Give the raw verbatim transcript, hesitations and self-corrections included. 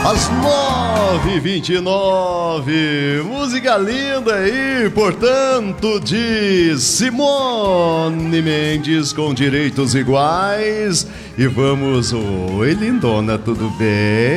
Às nove e vinte e nove, música linda aí, portanto, de Simone Mendes com Direitos Iguais. E vamos, oi lindona, tudo bem?